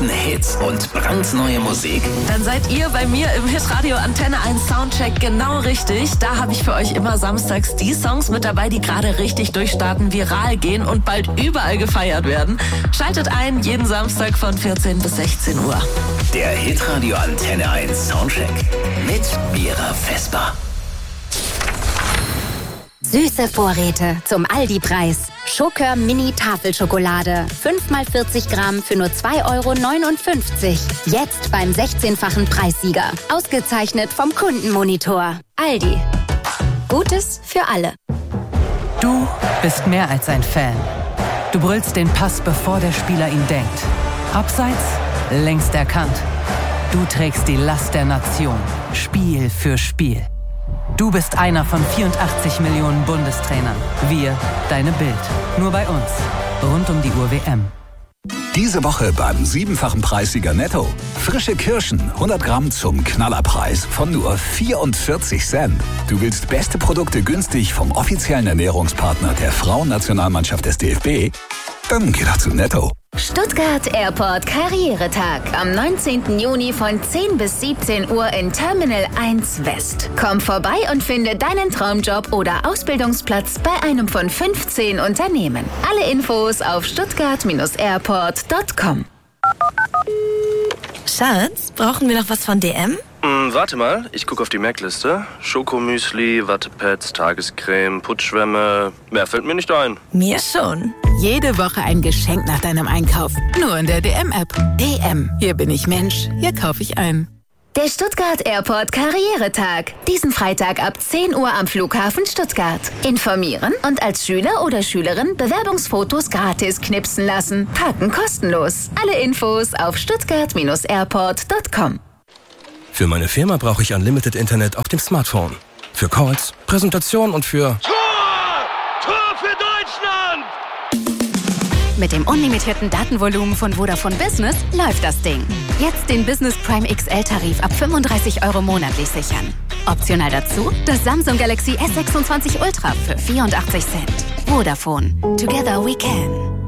neuesten Hits und brandneue Musik? Dann seid ihr bei mir im Hitradio Antenne 1 Soundcheck genau richtig. Da habe ich für euch immer samstags die Songs mit dabei, die gerade richtig durchstarten, viral gehen und bald überall gefeiert werden. Schaltet ein, jeden Samstag von 14 bis 16 Uhr. Der Hitradio Antenne 1 Soundcheck mit Mira Vesper. Süße Vorräte zum Aldi-Preis. Schokör Mini Tafelschokolade. 5x40 Gramm für nur 2,59 €. Jetzt beim 16-fachen Preissieger. Ausgezeichnet vom Kundenmonitor. Aldi. Gutes für alle. Du bist mehr als ein Fan. Du brüllst den Pass, bevor der Spieler ihn denkt. Abseits, längst erkannt. Du trägst die Last der Nation. Spiel für Spiel. Du bist einer von 84 Millionen Bundestrainern. Wir, deine Bild. Nur bei uns. Rund um die Uhr WM. Diese Woche beim 7-fachen Preissieger Netto. Frische Kirschen, 100 Gramm zum Knallerpreis von nur 44 Cent. Du willst beste Produkte günstig vom offiziellen Ernährungspartner der Frauennationalmannschaft des DFB? Dann geh doch zu Netto. Stuttgart Airport Karrieretag. Am 19. Juni von 10 bis 17 Uhr in Terminal 1 West. Komm vorbei und finde deinen Traumjob oder Ausbildungsplatz bei einem von 15 Unternehmen. Alle Infos auf stuttgart-airport.com. Schatz, brauchen wir noch was von DM? Warte mal, ich gucke auf die Merkliste. Schokomüsli, Wattepads, Tagescreme, Putzschwämme. Mehr fällt mir nicht ein. Mir schon. Jede Woche ein Geschenk nach deinem Einkauf. Nur in der DM-App. DM. Hier bin ich Mensch. Hier kaufe ich ein. Der Stuttgart Airport Karrieretag. Diesen Freitag ab 10 Uhr am Flughafen Stuttgart. Informieren und als Schüler oder Schülerin Bewerbungsfotos gratis knipsen lassen. Parken kostenlos. Alle Infos auf stuttgart-airport.com. Für meine Firma brauche ich Unlimited Internet auf dem Smartphone. Für Calls, Präsentation und für... Tor für Deutschland! Mit dem unlimitierten Datenvolumen von Vodafone Business läuft das Ding. Jetzt den Business Prime XL-Tarif ab 35 € monatlich sichern. Optional dazu das Samsung Galaxy S26 Ultra für 84 Cent. Vodafone. Together we can.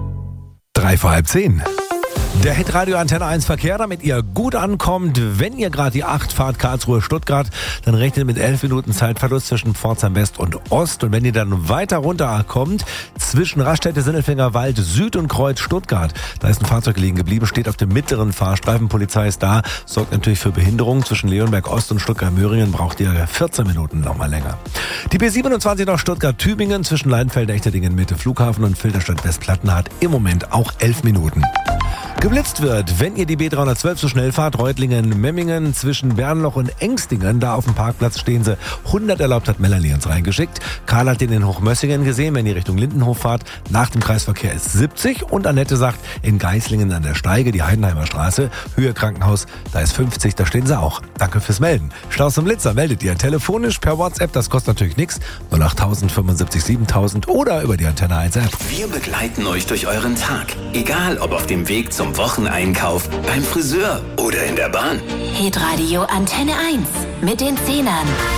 9:55. Der Hitradio Antenne 1 Verkehr, damit ihr gut ankommt. Wenn ihr gerade die 8 fahrt Karlsruhe-Stuttgart, dann rechnet mit 11 Minuten Zeitverlust zwischen Pforzheim West und Ost. Und wenn ihr dann weiter runter kommt, zwischen Raststätte, Sinnelfinger Wald, Süd und Kreuz Stuttgart, da ist ein Fahrzeug liegen geblieben, steht auf dem mittleren Fahrstreifen. Polizei ist da, sorgt natürlich für Behinderung. Zwischen Leonberg Ost und Stuttgart-Möhringen braucht ihr 14 Minuten nochmal länger. Die B27 nach Stuttgart-Tübingen zwischen Leinfeld, Echterdingen, Mitte, Flughafen und Filderstadt Westplatten hat im Moment auch 11 Minuten. Geblitzt wird, wenn ihr die B312 so schnell fahrt, Reutlingen, Memmingen, zwischen Bernloch und Engstingen, da auf dem Parkplatz stehen sie. 100 erlaubt, hat Melanie uns reingeschickt. Karl hat den in Hochmössingen gesehen, wenn ihr Richtung Lindenhof fahrt. Nach dem Kreisverkehr ist 70 und Annette sagt, in Geislingen an der Steige, die Heidenheimer Straße, Höhe Krankenhaus, da ist 50, da stehen sie auch. Danke fürs Melden. Staus und Blitzer meldet ihr telefonisch per WhatsApp, das kostet natürlich nichts, 08000 75 7000 oder über die Antenne 1 App. Wir begleiten euch durch euren Tag, egal ob auf dem Weg zum Wocheneinkauf, beim Friseur oder in der Bahn. Hitradio Antenne 1 mit den Zehnern.